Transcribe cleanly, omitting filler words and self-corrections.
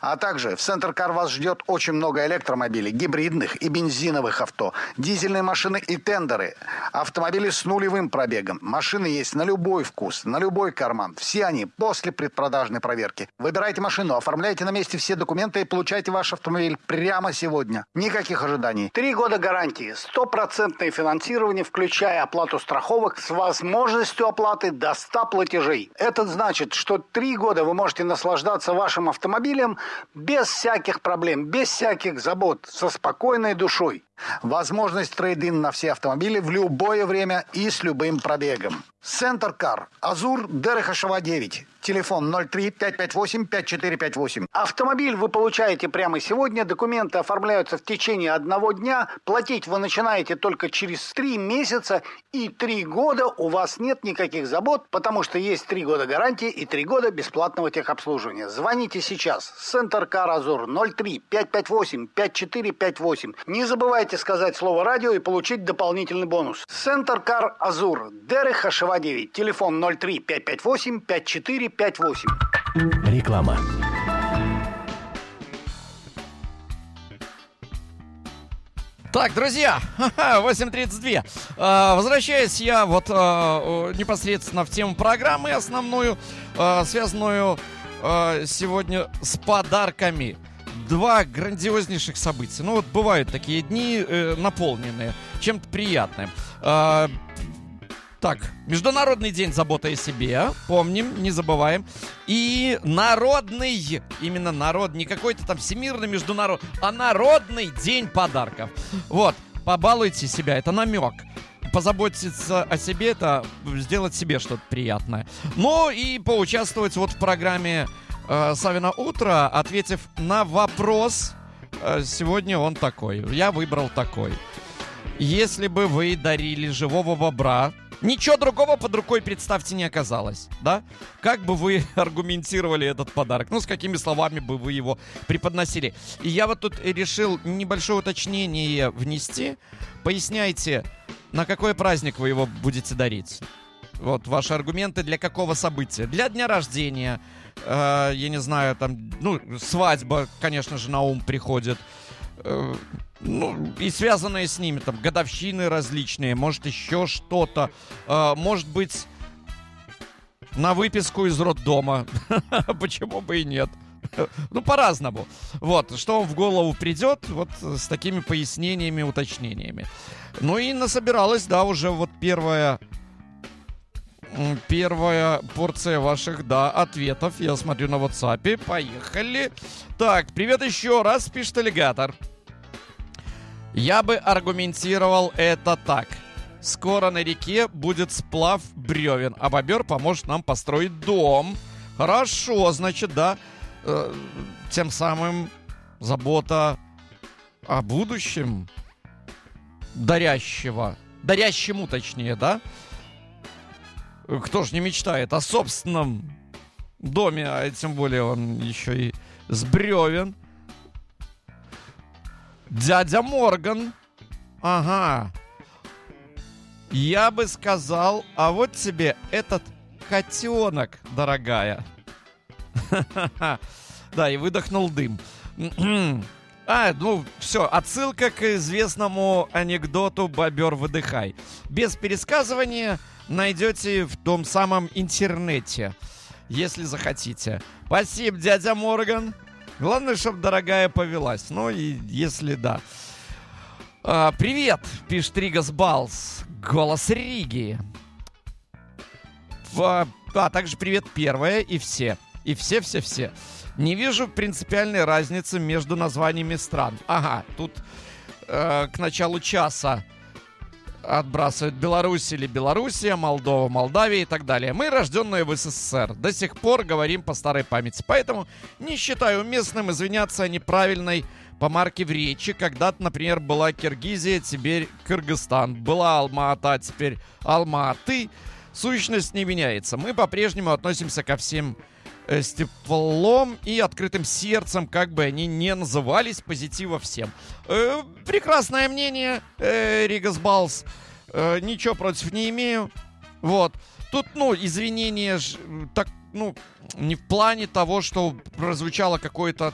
А также в Центр Кар вас ждет очень много электромобилей, гибридных и бензиновых авто, дизельные машины и тендеры, автомобили с нулевым пробегом. Машины есть на любой вкус, на любой карман. Все они после предпродажной проверки. Выбирайте машину, оформляйте на месте все документы и получайте ваш автомобиль прямо сегодня. Никаких ожиданий. 3 года гарантии, 100% финансирование, включая оплату страховок с возможностью оплаты до 100 платежей. Это значит, что 3 года вы можете наслаждаться вашим автомобилем без всяких проблем, без всяких забот, со спокойной душой. Возможность трейд-ин на все автомобили в любое время и с любым пробегом. Центр Кар. Азур, Дерехашева 9. Телефон 03-558-5458. Автомобиль вы получаете прямо сегодня. Документы оформляются в течение 1 дня. Платить вы начинаете только через 3 месяца. И 3 года у вас нет никаких забот, потому что есть 3 года гарантии и 3 года бесплатного техобслуживания. Звоните сейчас. Центр Кар Азур 03-558-5458. Не забывайте сказать слово «радио» и получить дополнительный бонус. Центр Кар Азур, Дерехашева 9. Телефон 03-558-5458. Реклама. Так, друзья, 8:32. Возвращаюсь я вот непосредственно в тему программы основную, связанную сегодня с подарками. 2 грандиознейших события. Ну вот бывают такие дни, наполненные чем-то приятным. Так, Международный день заботы о себе, помним, не забываем. И народный, именно народ, не какой-то там всемирный, международный, а народный день подарков. Вот, побалуйте себя, это намек. Позаботиться о себе, это сделать себе что-то приятное. Ну и поучаствовать вот в программе Савино утро, ответив на вопрос. Сегодня он такой, я выбрал такой. Если бы вы дарили живого бобра, ничего другого под рукой, представьте, не оказалось, да? Как бы вы аргументировали этот подарок? Ну, с какими словами бы вы его преподносили? И я вот тут решил небольшое уточнение внести. Поясняйте, на какой праздник вы его будете дарить? Вот ваши аргументы для какого события? Для дня рождения, я не знаю, там, ну, свадьба, конечно же, на ум приходит. Ну, и связанные с ними, там, годовщины различные, может, еще что-то. Может быть, на выписку из роддома. Почему бы и нет? Ну, по-разному. Вот, что вам в голову придет, вот с такими пояснениями, уточнениями. Ну, и насобиралась, да, уже вот первая порция ваших, да, ответов. Я смотрю на WhatsApp. Поехали. Так, привет еще раз, пишет аллигатор. Я бы аргументировал это так. Скоро на реке будет сплав бревен, а бобер поможет нам построить дом. Хорошо, значит, да. Тем самым забота о будущем дарящему, точнее, да. Кто ж не мечтает о собственном доме, а тем более он еще и с бревен. Дядя Морган. Ага. Я бы сказал, а вот тебе этот котенок, дорогая. Да, и выдохнул дым. Ну, все, отсылка к известному анекдоту «Бобер, выдыхай». Без пересказывания найдете в том самом интернете, если захотите. Спасибо, дядя Морган. Главное, чтобы дорогая повелась. Ну, и если да. Привет, пишет Ригас Балс. Голос Риги. Также привет первая и все. И все. Не вижу принципиальной разницы между названиями стран. Ага, тут к началу часа отбрасывают Беларусь или Белоруссия, Молдова, Молдавия и так далее. Мы, рожденные в СССР, до сих пор говорим по старой памяти. Поэтому не считаю уместным извиняться о неправильной помарке в речи. Когда-то, например, была Киргизия, теперь Кыргызстан. Была Алма-Ата, теперь Алма-Аты. Сущность не меняется. Мы по-прежнему относимся ко всем с теплом и открытым сердцем, как бы они ни назывались, позитива всем. Прекрасное мнение, Ригас Балс. Ничего против не имею. Вот. Тут, извинения, так, не в плане того, что прозвучало какое-то